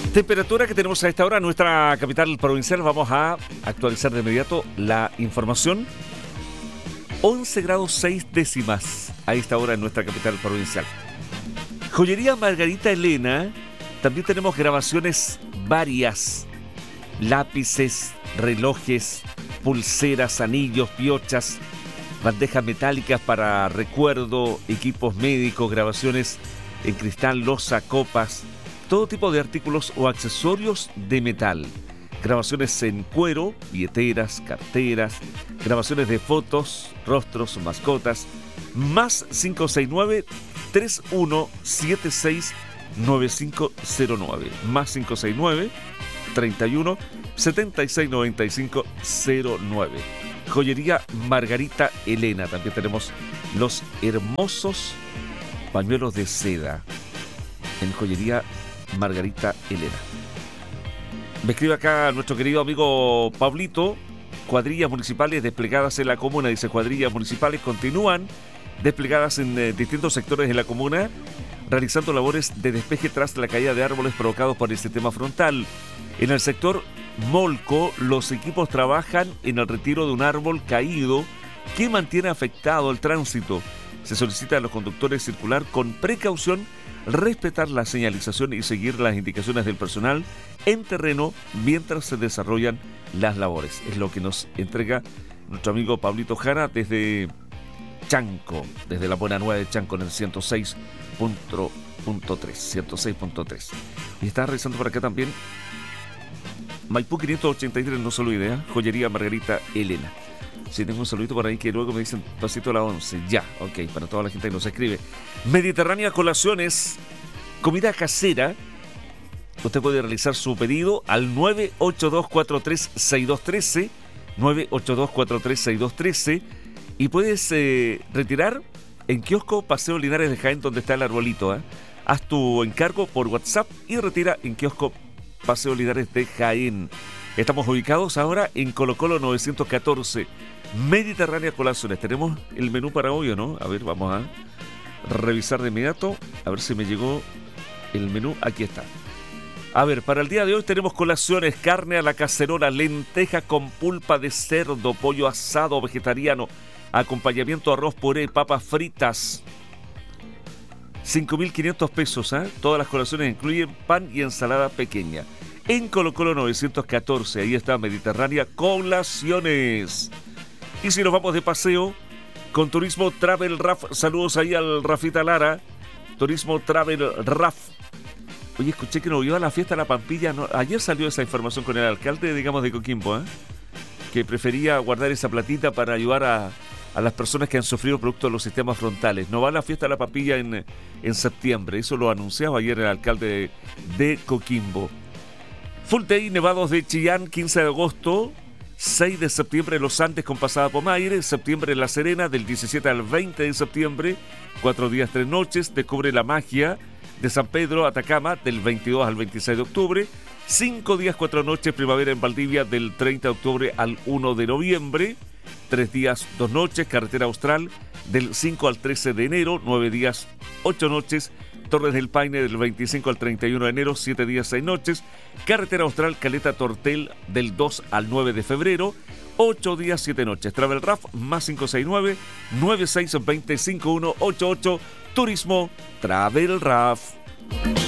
Temperatura que tenemos a esta hora en nuestra capital provincial. Vamos a actualizar de inmediato la información. 11 grados 6 décimas a esta hora en nuestra capital provincial. Joyería Margarita Elena. También tenemos grabaciones varias. Lápices, relojes, pulseras, anillos, piochas, bandejas metálicas para recuerdo, equipos médicos, grabaciones en cristal, loza, copas, todo tipo de artículos o accesorios de metal. Grabaciones en cuero, billeteras, carteras, grabaciones de fotos, rostros, mascotas. Más 569-3176-9509. Más 569-3176-9509. Joyería Margarita Elena. También tenemos los hermosos pañuelos de seda en Joyería Margarita Elena. Me escribe acá nuestro querido amigo Pablito. Cuadrillas municipales desplegadas en la comuna. Dice, cuadrillas municipales continúan desplegadas en distintos sectores de la comuna, realizando labores de despeje tras la caída de árboles provocados por el sistema frontal. En el sector Molco, los equipos trabajan en el retiro de un árbol caído que mantiene afectado el tránsito. Se solicita a los conductores circular con precaución, respetar la señalización y seguir las indicaciones del personal en terreno mientras se desarrollan las labores. Es lo que nos entrega nuestro amigo Pablito Jara desde Chanco, desde la Buena Nueva de Chanco en el 106.3. Y está revisando por acá también Maipú 583, no solo idea, Joyería Margarita Elena. Sí, tengo un saludito por ahí que luego me dicen pasito a la 11. Ya, ok, para toda la gente que nos escribe. Mediterránea Colaciones, comida casera. Usted puede realizar su pedido al 982436213, 982436213, y puedes retirar en kiosco Paseo Linares de Jaén, donde está el arbolito. Haz tu encargo por WhatsApp y retira en kiosco Paseo Linares de Jaén. Estamos ubicados ahora en Colo Colo 914, Mediterránea Colaciones. Tenemos el menú para hoy, ¿o no? A ver, vamos a revisar de inmediato, a ver si me llegó el menú. Aquí está. A ver, para el día de hoy tenemos colaciones: carne a la cacerola, lenteja con pulpa de cerdo, pollo asado vegetariano, acompañamiento arroz, puré, papas fritas. 5.500 pesos, ¿eh? Todas las colaciones incluyen pan y ensalada pequeña. En Colo Colo 914, ahí está Mediterránea Colaciones. Y si nos vamos de paseo con Turismo Travel Raf, saludos ahí al Rafita Lara, Turismo Travel Raf. Oye, escuché que no iba a la fiesta de la Pampilla, ¿no? Ayer salió esa información con el alcalde, digamos, de Coquimbo, ¿eh? Que prefería guardar esa platita para ayudar a las personas que han sufrido producto de los sistemas frontales. No va a la fiesta de la Pampilla en septiembre, eso lo anunciaba ayer el alcalde de Coquimbo. Full Day Nevados de Chillán, 15 de agosto, 6 de septiembre Los Andes con pasada Pomaire, septiembre La Serena, del 17 al 20 de septiembre, 4 días, 3 noches, descubre la magia de San Pedro, Atacama, del 22 al 26 de octubre, 5 días, 4 noches, primavera en Valdivia, del 30 de octubre al 1 de noviembre, 3 días, 2 noches, carretera austral, del 5 al 13 de enero, 9 días, 8 noches, Torres del Paine del 25 al 31 de enero, 7 días, 6 noches. Carretera Austral, Caleta Tortel del 2 al 9 de febrero, 8 días, 7 noches. Travel Raf, más 569-9620-5188. Turismo Travel Raf.